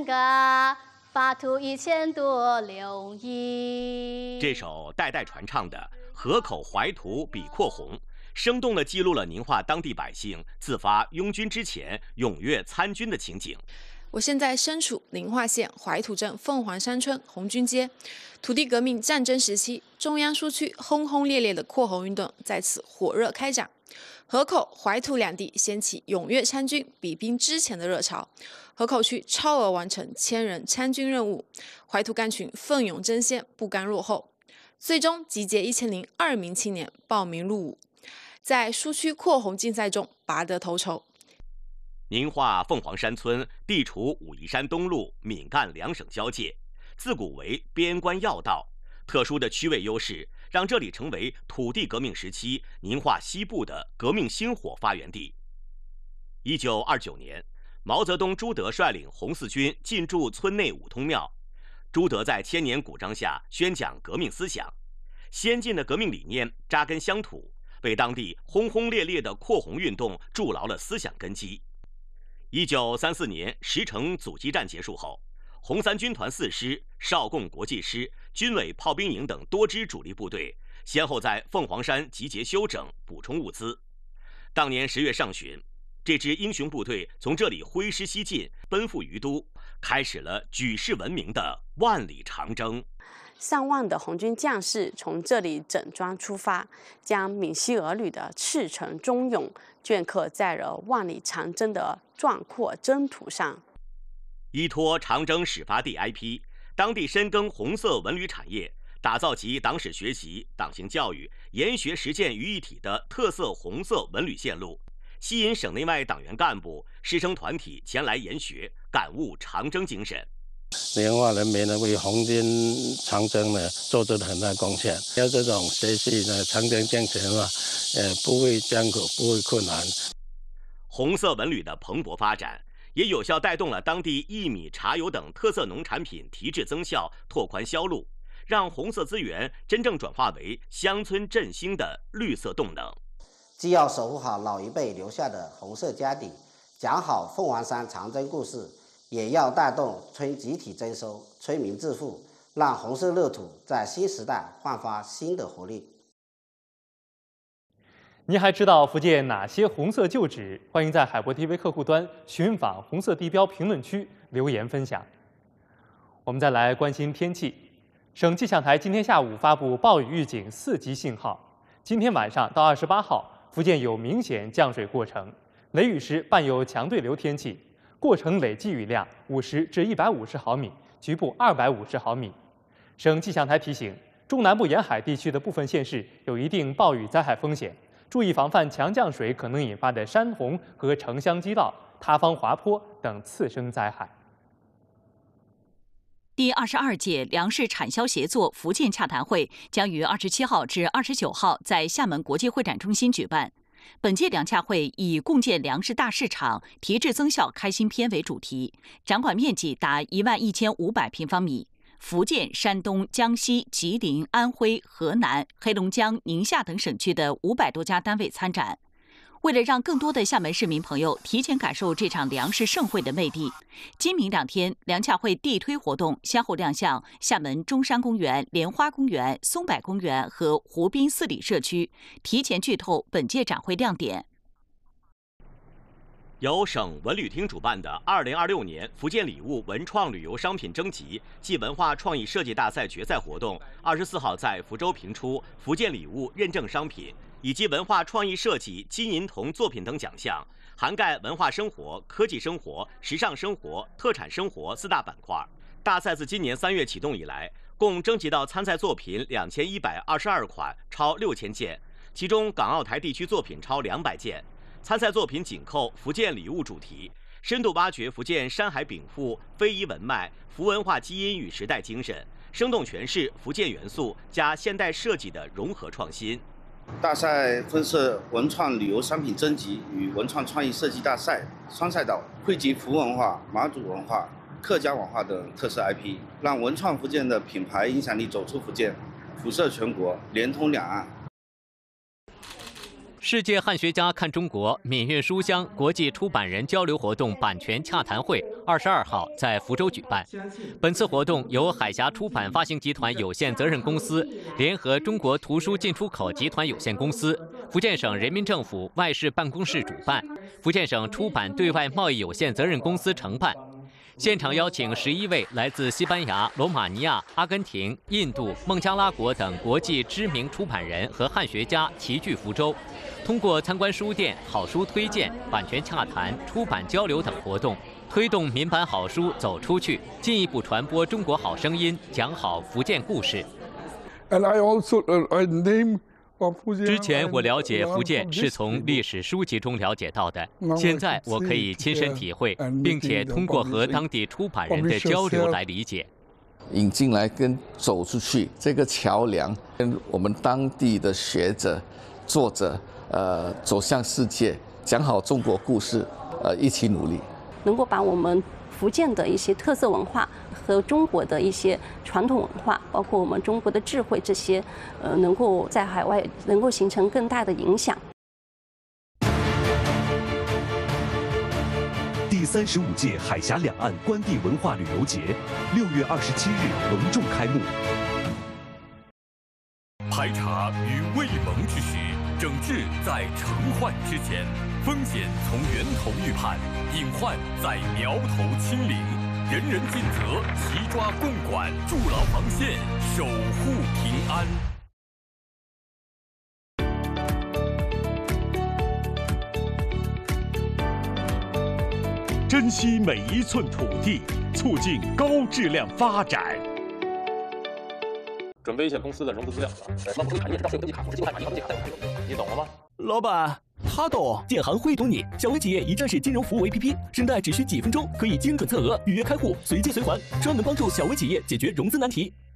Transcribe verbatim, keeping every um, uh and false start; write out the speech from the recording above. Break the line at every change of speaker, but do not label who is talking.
个发图一千多留意。
这首代代传唱的《河口怀图笔阔红》，生动地记录了宁化当地百姓自发拥军之前踊跃参军的情景。
我现在身处宁化县怀图镇凤凰山村红军街，土地革命战争时期，中央苏区轰轰烈烈的扩红运动在此火热开展。河口、怀图两地掀起踊跃参军、比兵之前的热潮。河口区超额完成千人参军任务，怀图干群奋勇争先，不甘落后，最终集结一千零二名青年报名入伍，在苏区扩红竞赛中拔得头筹。
宁化凤凰山村地处武夷山东路、闽赣两省交界，自古为边关要道，特殊的区位优势让这里成为土地革命时期宁化西部的革命星火发源地。一九二九年，毛泽东、朱德率领红四军进驻村内五通庙。朱德在千年古章下宣讲革命思想，先进的革命理念扎根乡土，为当地轰轰烈烈的扩红运动筑牢了思想根基。一九三四年石城阻击战结束后，红三军团四师、少共国际师、军委炮兵营等多支主力部队先后在凤凰山集结休整，补充物资。当年十月上旬，这支英雄部队从这里挥师西进，奔赴于都，开始了举世闻名的万里长征。
上万的红军将士从这里整装出发，将闽西儿女的赤诚忠勇镌刻在了万里长征的壮阔征途上。
依托长征始发地 I P， 当地深耕红色文旅产业，打造集党史学习、党情教育、研学实践于一体的特色红色文旅线路，吸引省内外党员干部、师生团体前来研学，感悟长征精神。
宁化人民呢为红军长征呢做出了很大贡献，要这种学习呢长征精神嘛，呃不畏艰苦，不畏困难。
红色文旅的蓬勃发展，也有效带动了当地薏米、茶油等特色农产品提质增效，拓宽销路，让红色资源真正转化为乡村振兴的绿色动能。
既要守护好老一辈留下的红色家底，讲好凤凰山长征故事，也要带动村集体增收、村民致富，让红色乐土在新时代焕发新的活力。
您还知道福建哪些红色旧址？欢迎在海博 T V 客户端寻访红色地标评论区留言分享。我们再来关心天气。省气象台今天下午发布暴雨预警四级信号。今天晚上到二十八号，福建有明显降水过程，雷雨时伴有强对流天气，过程累计雨量五十至一百五十毫米，局部二百五十毫米。省气象台提醒，中南部沿海地区的部分县市有一定暴雨灾害风险。注意防范强降水可能引发的山洪和城乡激涝、塌方滑坡等次生灾害。
第二十二届粮食产销协作福建洽谈会将于二十七号至二十九号在厦门国际会展中心举办。本届粮洽会以“共建粮食大市场，提质增效开新篇”为主题，掌管面积达一万一千五百平方米。福建、山东、江西、吉林、安徽、河南、黑龙江、宁夏等省区的五百多家单位参展。为了让更多的厦门市民朋友提前感受这场粮食盛会的魅力，今明两天粮洽会地推活动先后亮相厦门中山公园、莲花公园、松柏公园和湖滨四里社区，提前剧透本届展会亮点。
由省文旅厅主办的二零二六年福建礼物文创旅游商品征集暨文化创意设计大赛决赛活动，二十四号在福州评出福建礼物认证商品以及文化创意设计金银铜作品等奖项，涵盖文化生活、科技生活、时尚生活、特产生活四大板块。大赛自今年三月启动以来，共征集到参赛作品两千一百二十二款，超六千件，其中港澳台地区作品超两百件。参赛作品紧扣福建礼物主题，深度挖掘福建山海禀赋、非遗文脉、福文化基因与时代精神，生动诠释福建元素加现代设计的融合创新。
大赛分设文创旅游商品征集与文创创意设计大赛双赛道，汇集福文化、马祖文化、客家文化等特色 I P， 让文创福建的品牌影响力走出福建，辐射全国，连通两岸。
世界汉学家看中国闽韵书香国际出版人交流活动版权洽谈会二十二号在福州举办。本次活动由海峡出版发行集团有限责任公司联合中国图书进出口集团有限公司、福建省人民政府外事办公室主办，福建省出版对外贸易有限责任公司承办。现场邀请十一位来自西班牙、罗马尼亚、阿根廷、印度、孟加拉国等国际知名出版人和汉学家齐聚福州，通过参观书店、好书推荐、版权洽谈、出版交流等活动，推动民版好书走出去，进一步传播中国好声音，讲好福建故事。
And I also, uh, I name
之前我了解福建是从历史书籍中了解到的，现在我可以亲身体会，并且通过和当地出版人的交流来理解。
引进来跟走出去这个桥梁，跟我们当地的学者、作者，呃，走向世界，讲好中国故事，呃，一起努力，
能够把我们福建的一些特色文化和中国的一些传统文化，包括我们中国的智慧这些，呃，能够在海外能够形成更大的影响。
第三十五届海峡两岸关地文化旅游节六月二十七日隆重开幕。
排查于未萌之时，整治在成患之前，风险从源头预判，隐患在苗头清零，人人尽责，齐抓共管，筑牢防线，守护平安。
珍惜每一寸土地，促进高质量发展。
准备一些公司的融资资料，什么不动产业是税登记卡、公司信用卡、银行借卡贷款，你懂了吗？
老板，他懂，建行会懂你。小微企业一站式金融服务 A P P， 申贷只需几分钟，可以精准测额、预约开户、随借随还，专门帮助小微企业解决融资难题。